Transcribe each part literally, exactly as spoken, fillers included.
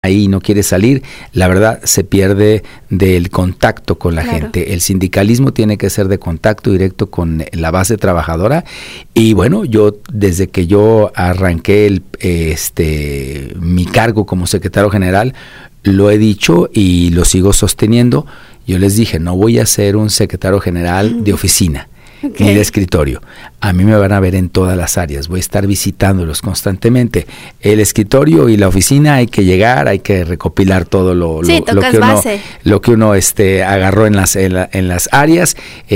ahí no quiere salir, la verdad se pierde del contacto con la claro. gente. El sindicalismo tiene que ser de contacto directo con la base trabajadora y bueno, yo desde que yo arranqué el, este mi cargo como secretario general, lo he dicho y lo sigo sosteniendo. Yo les dije, no voy a ser un secretario general mm. de oficina. Okay. Ni de escritorio. A mí me van a ver en todas las áreas, voy a estar visitándolos constantemente. El escritorio y la oficina hay que llegar, hay que recopilar todo lo, sí, lo, lo que uno, base. lo que uno este, agarró en las, en, la, en las áreas,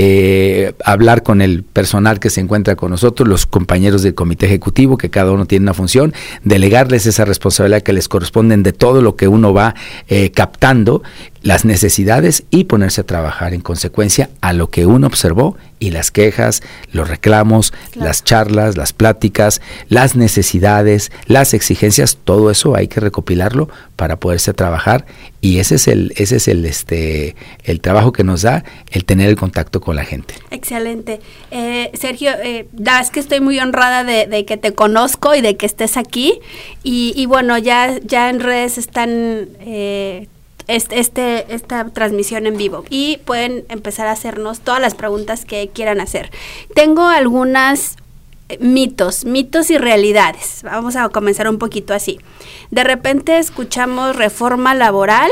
eh, hablar con el personal que se encuentra con nosotros, los compañeros del comité ejecutivo, que cada uno tiene una función, delegarles esa responsabilidad que les corresponden de todo lo que uno va eh, captando, las necesidades y ponerse a trabajar en consecuencia a lo que uno observó y las quejas, los reclamos, claro. las charlas, las pláticas, las necesidades, las exigencias, todo eso hay que recopilarlo para poderse trabajar y ese es el ese es el este el trabajo que nos da el tener el contacto con la gente. Excelente. Eh, Sergio, eh, da, es que estoy muy honrada de, de que te conozco y de que estés aquí y, y bueno, ya, ya en redes están... Eh, Este, este, esta transmisión en vivo y pueden empezar a hacernos todas las preguntas que quieran hacer. Tengo algunos mitos, mitos y realidades. Vamos a comenzar un poquito así. De repente escuchamos reforma laboral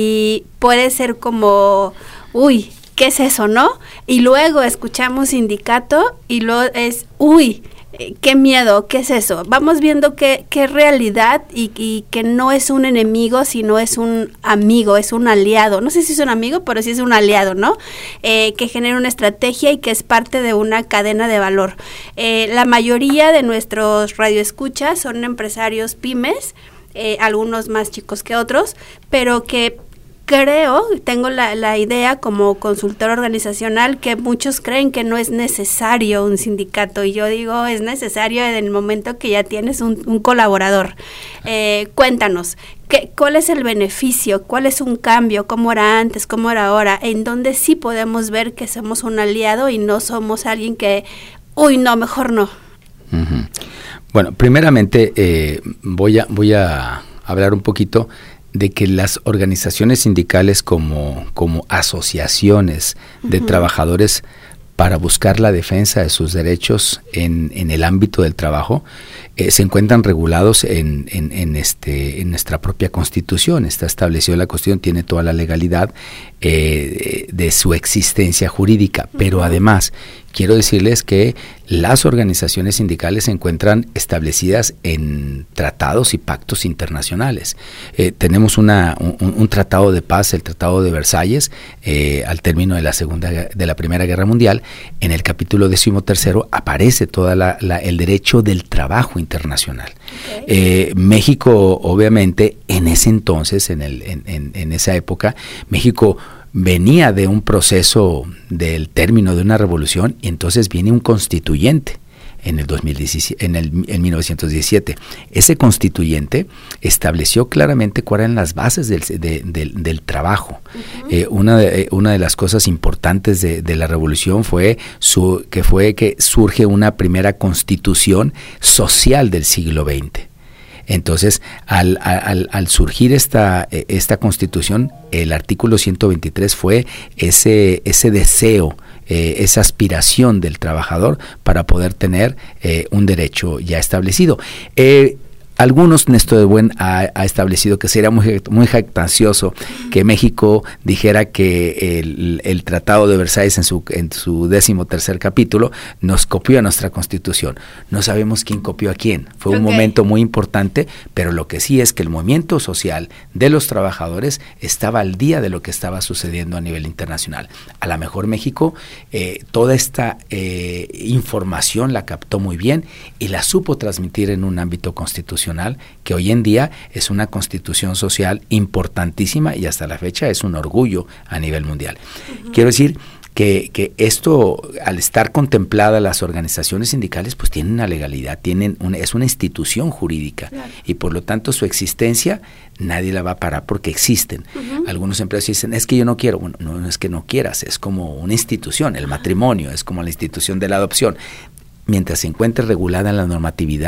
y puede ser como, uy, ¿qué es eso, no? Y luego escuchamos sindicato y luego es, uy, qué miedo, ¿qué es eso? Vamos viendo qué, qué realidad y, y que no es un enemigo, sino es un amigo, es un aliado. No sé si es un amigo, pero sí es un aliado, ¿no? Eh, que genera una estrategia y que es parte de una cadena de valor. Eh, la mayoría de nuestros radioescuchas son empresarios pymes, eh, algunos más chicos que otros, pero que creo, tengo la, la idea como consultor organizacional que muchos creen que no es necesario un sindicato y yo digo es necesario en el momento que ya tienes un, un colaborador. Eh, cuéntanos, ¿qué, ¿cuál es el beneficio? ¿Cuál es un cambio? ¿Cómo era antes? ¿Cómo era ahora? En donde sí podemos ver que somos un aliado y no somos alguien que, uy, no, mejor no. Uh-huh. Bueno, primeramente eh, voy a voy a hablar un poquito de que las organizaciones sindicales como, como asociaciones de uh-huh. trabajadores para buscar la defensa de sus derechos en, en el ámbito del trabajo eh, se encuentran regulados en, en, en, este, en nuestra propia Constitución. Está establecido la Constitución, tiene toda la legalidad eh, de, de su existencia jurídica, uh-huh. pero además quiero decirles que las organizaciones sindicales se encuentran establecidas en tratados y pactos internacionales. Eh, tenemos una, un, un tratado de paz, el Tratado de Versalles, eh, al término de la segunda, de la Primera Guerra Mundial. En el capítulo decimotercero aparece toda la, la, el derecho del trabajo internacional. Okay. Eh, México, obviamente, en ese entonces, en, el, en, en, en esa época, México venía de un proceso del término de una revolución y entonces viene un constituyente en el dos mil diecisiete, en el en mil novecientos diecisiete. Ese constituyente estableció claramente cuáles eran las bases del de, de, del trabajo. Uh-huh. Eh, una de una de las cosas importantes de, de la revolución fue su que fue que surge una primera constitución social del siglo veinte. Entonces, al, al, al surgir esta, esta Constitución, el artículo ciento veintitrés fue ese, ese deseo, eh, esa aspiración del trabajador para poder tener eh, un derecho ya establecido. Eh, Algunos, Néstor de Buen ha, ha establecido que sería muy, muy jactancioso que México dijera que el, el Tratado de Versalles en su, en su décimo tercer capítulo nos copió a nuestra Constitución. No sabemos quién copió a quién. Fue okay. un momento muy importante, pero lo que sí es que el movimiento social de los trabajadores estaba al día de lo que estaba sucediendo a nivel internacional. A lo mejor México eh, toda esta eh, información la captó muy bien y la supo transmitir en un ámbito constitucional que hoy en día es una constitución social importantísima y hasta la fecha es un orgullo a nivel mundial. Uh-huh. Quiero decir que, que esto, al estar contempladas las organizaciones sindicales, pues tienen una legalidad, tienen una, es una institución jurídica, claro. y por lo tanto su existencia nadie la va a parar porque existen. Uh-huh. Algunos empresarios dicen, es que yo no quiero. Bueno, no, no es que no quieras, es como una institución, el matrimonio, es como la institución de la adopción. Mientras se encuentre regulada en la normatividad,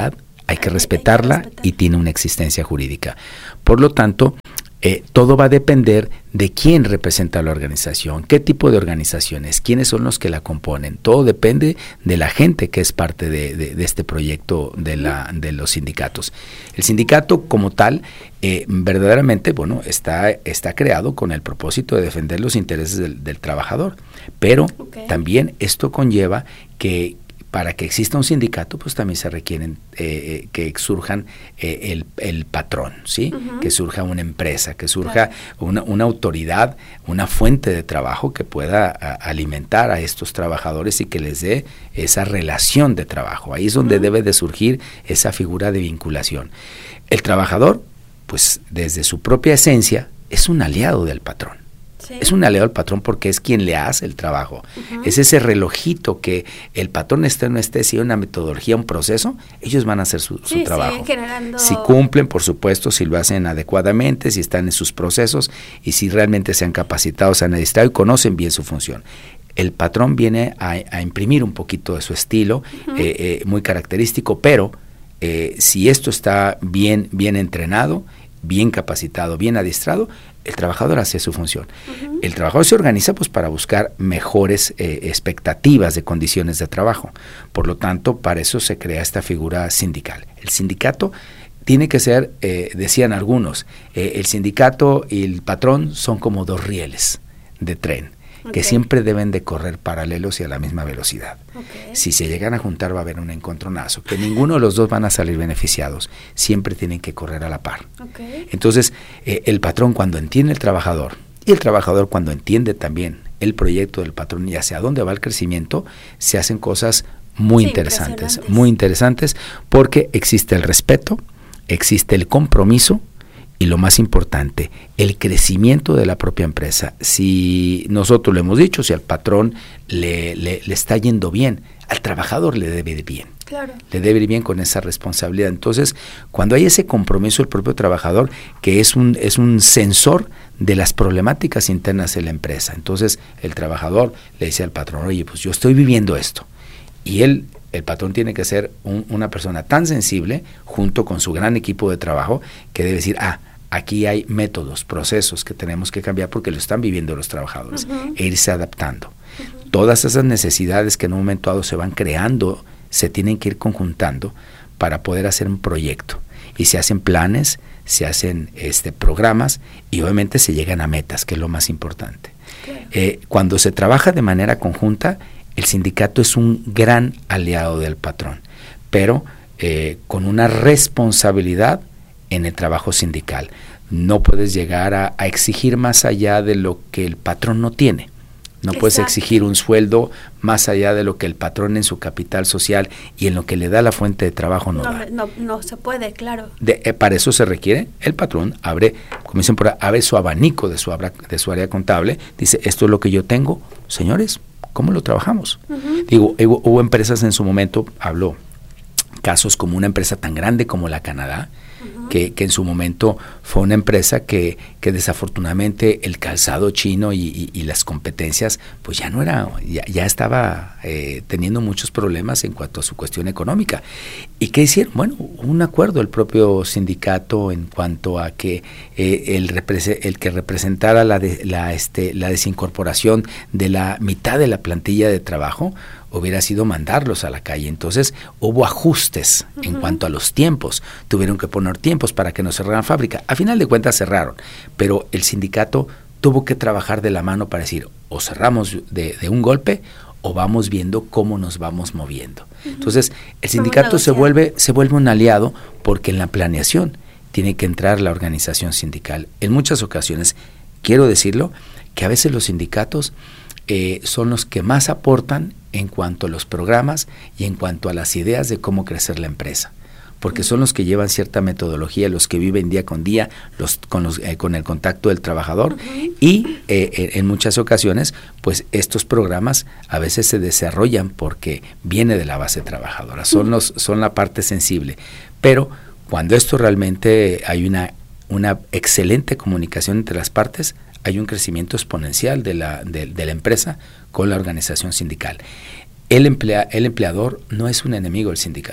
hay que respetarla, hay que respetar. Y tiene una existencia jurídica. Por lo tanto, Eh, todo va a depender de quién representa la organización, qué tipo de organizaciones, quiénes son los que la componen. Todo depende de la gente que es parte de, de, de este proyecto de, la, de los sindicatos. El sindicato como tal, eh, verdaderamente, bueno, está, está creado con el propósito de defender los intereses del, del trabajador, pero okay. también esto conlleva que para que exista un sindicato, pues también se requieren eh, que surjan eh, el, el patrón, ¿sí? Uh-huh. Que surja una empresa, que surja claro. una, una autoridad, una fuente de trabajo que pueda a, alimentar a estos trabajadores y que les dé esa relación de trabajo. Ahí es donde uh-huh. debe de surgir esa figura de vinculación. El trabajador, pues desde su propia esencia, es un aliado del patrón. Sí. Es un aliado del patrón porque es quien le hace el trabajo. Uh-huh. Es ese relojito que el patrón esté o no esté, si hay una metodología, un proceso, ellos van a hacer su, sí, su trabajo. Generando... Si cumplen, por supuesto, si lo hacen adecuadamente, si están en sus procesos y si realmente se han capacitado, se han administrado y conocen bien su función. El patrón viene a, a imprimir un poquito de su estilo, uh-huh. eh, eh, muy característico, pero eh, si esto está bien, bien entrenado, bien capacitado, bien adiestrado, el trabajador hace su función. Uh-huh. El trabajador se organiza pues para buscar mejores eh, expectativas de condiciones de trabajo. Por lo tanto, para eso se crea esta figura sindical. El sindicato tiene que ser, eh, decían algunos, eh, el sindicato y el patrón son como dos rieles de tren. Okay. Que siempre deben de correr paralelos y a la misma velocidad. Okay. Si se llegan a juntar va a haber un encontronazo, que ninguno de los dos van a salir beneficiados, siempre tienen que correr a la par. Okay. Entonces, eh, el patrón cuando entiende el trabajador, y el trabajador cuando entiende también el proyecto del patrón y hacia dónde va el crecimiento, se hacen cosas muy sí, interesantes, muy interesantes, porque existe el respeto, existe el compromiso, y lo más importante, el crecimiento de la propia empresa. Si nosotros lo hemos dicho, si al patrón le, le, le está yendo bien, al trabajador le debe ir bien. Claro. Le debe ir bien con esa responsabilidad. Entonces, cuando hay ese compromiso del propio trabajador, que es un, es un sensor de las problemáticas internas de la empresa. Entonces, el trabajador le dice al patrón, oye, pues yo estoy viviendo esto. Y él, el patrón tiene que ser un, una persona tan sensible, junto con su gran equipo de trabajo, que debe decir, ah, aquí hay métodos, procesos que tenemos que cambiar porque lo están viviendo los trabajadores, uh-huh. e irse adaptando. Uh-huh. Todas esas necesidades que en un momento dado se van creando, se tienen que ir conjuntando para poder hacer un proyecto. Y se hacen planes, se hacen este, programas y obviamente se llegan a metas, que es lo más importante. Okay. Eh, cuando se trabaja de manera conjunta, el sindicato es un gran aliado del patrón, pero eh, con una responsabilidad en el trabajo sindical. No puedes llegar a, a exigir más allá de lo que el patrón no tiene. No Exacto. puedes exigir un sueldo más allá de lo que el patrón en su capital social y en lo que le da la fuente de trabajo no, no da. No, no se puede, claro. De, eh, para eso se requiere, el patrón abre, como dicen por ahí, abre su abanico de su, de su área contable, dice, esto es lo que yo tengo, señores, ¿cómo lo trabajamos? Uh-huh. Digo, hubo, hubo empresas en su momento, hablo casos como una empresa tan grande como la Canadá, uh-huh. que, que en su momento fue una empresa que, que desafortunadamente el calzado chino y, y, y las competencias, pues ya no era, ya, ya estaba eh, teniendo muchos problemas en cuanto a su cuestión económica. ¿Y qué hicieron? Bueno, un acuerdo del propio sindicato en cuanto a que eh, el, represe, el que representara la, de, la, este, la desincorporación de la mitad de la plantilla de trabajo hubiera sido mandarlos a la calle. Entonces hubo ajustes uh-huh. en cuanto a los tiempos. Tuvieron que poner tiempos para que no cerraran fábrica. A final de cuentas cerraron, pero el sindicato tuvo que trabajar de la mano para decir, o cerramos de, de un golpe o vamos viendo cómo nos vamos moviendo. Uh-huh. Entonces el sindicato se vuelve, se vuelve un aliado porque en la planeación tiene que entrar la organización sindical. En muchas ocasiones, quiero decirlo, que a veces los sindicatos eh, son los que más aportan en cuanto a los programas y en cuanto a las ideas de cómo crecer la empresa, porque son los que llevan cierta metodología, los que viven día con día, los con, los, eh, con el contacto del trabajador uh-huh. y eh, en muchas ocasiones, pues estos programas a veces se desarrollan porque viene de la base trabajadora, son, uh-huh. los, son la parte sensible, pero cuando esto realmente hay una, una excelente comunicación entre las partes, hay un crecimiento exponencial de la, de, de la empresa con la organización sindical. El, emplea, el empleador no es un enemigo del sindicato,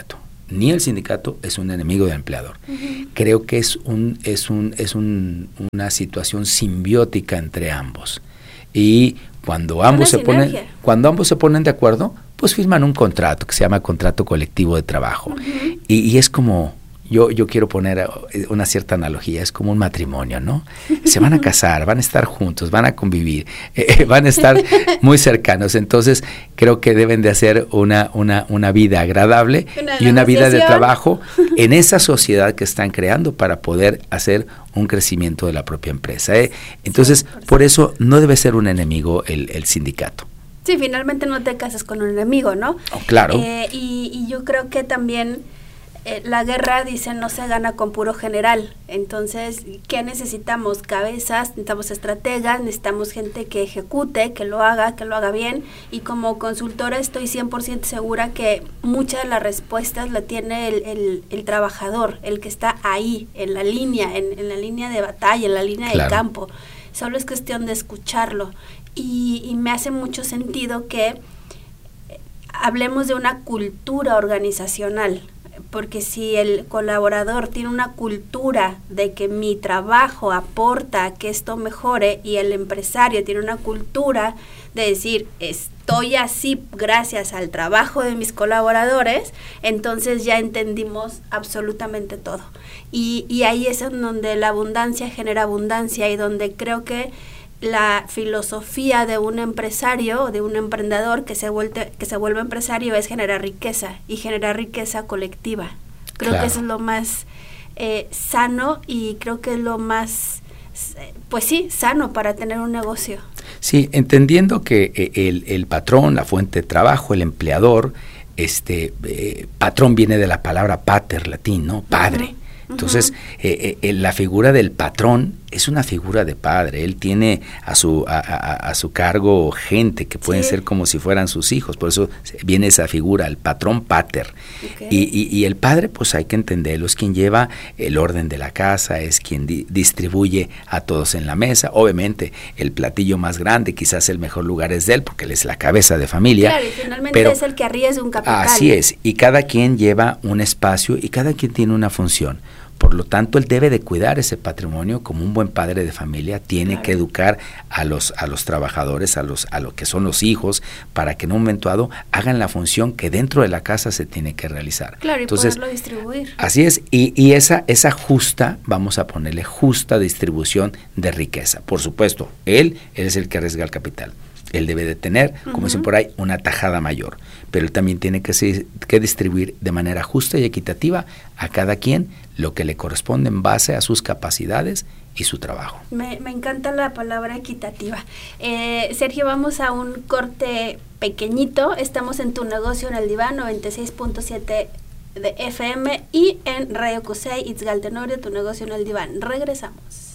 ni el sindicato es un enemigo del empleador. Uh-huh. Creo que es un es un es un, una situación simbiótica entre ambos. Y cuando ambos se ponen cuando ambos se ponen de acuerdo, pues firman un contrato que se llama contrato colectivo de trabajo. Uh-huh. y, y es como Yo, yo quiero poner una cierta analogía, es como un matrimonio, ¿no? Se van a casar, van a estar juntos, van a convivir, eh, van a estar muy cercanos, entonces creo que deben de hacer una, una, una vida agradable una y una vida de trabajo en esa sociedad que están creando para poder hacer un crecimiento de la propia empresa, ¿eh? Entonces, sí, por, por eso no debe ser un enemigo el, el sindicato. Sí, finalmente no te casas con un enemigo, ¿no? Oh, claro. Eh, y, y yo creo que también eh, la guerra, dicen, no se gana con puro general. Entonces, ¿qué necesitamos? Cabezas, necesitamos estrategas, necesitamos gente que ejecute, que lo haga, que lo haga bien. Y como consultora estoy cien por ciento segura que muchas de las respuestas la tiene el, el, el trabajador, el que está ahí, en la línea, en, en la línea de batalla, en la línea claro. del campo. Solo es cuestión de escucharlo. Y, y me hace mucho sentido que hablemos de una cultura organizacional, porque si el colaborador tiene una cultura de que mi trabajo aporta a que esto mejore, y el empresario tiene una cultura de decir estoy así gracias al trabajo de mis colaboradores, entonces ya entendimos absolutamente todo. Y, y ahí es en donde la abundancia genera abundancia, y donde creo que la filosofía de un empresario o de un emprendedor que se vuelve que se vuelve empresario es generar riqueza, y generar riqueza colectiva. Creo claro. que eso es lo más eh, sano, y creo que es lo más, pues sí, sano para tener un negocio. Sí, entendiendo que eh, el, el patrón, la fuente de trabajo, el empleador, este eh, patrón viene de la palabra pater, latín, ¿no? Padre. Uh-huh. Entonces, uh-huh. eh, eh, la figura del patrón es una figura de padre. Él tiene a su a, a, a su cargo gente que pueden sí. ser como si fueran sus hijos. Por eso viene esa figura, el patrón pater. Okay. Y, y, y el padre, pues hay que entenderlo, es quien lleva el orden de la casa, es quien di- distribuye a todos en la mesa. Obviamente, el platillo más grande, quizás el mejor lugar es de él, porque él es la cabeza de familia. Claro, y finalmente pero, es el que arriesga un capital. Así es, y cada quien lleva un espacio y cada quien tiene una función. Por lo tanto, él debe de cuidar ese patrimonio como un buen padre de familia. Tiene claro. que educar a los a los trabajadores, a los a lo que son los hijos, para que en un momento dado hagan la función que dentro de la casa se tiene que realizar. Claro, y entonces, poderlo distribuir. Así es, y, y esa esa justa, vamos a ponerle justa distribución de riqueza. Por supuesto, él, él es el que arriesga el capital. Él debe de tener, como uh-huh. dicen por ahí, una tajada mayor, pero él también tiene que, se, que distribuir de manera justa y equitativa a cada quien lo que le corresponde en base a sus capacidades y su trabajo. Me, me encanta la palabra equitativa. Eh, Sergio, vamos a un corte pequeñito. Estamos en Tu Negocio en el Diván, noventa y seis punto siete de F M, y en Radio Cusey, Itzgal Tenorio, Tu Negocio en el Diván. Regresamos.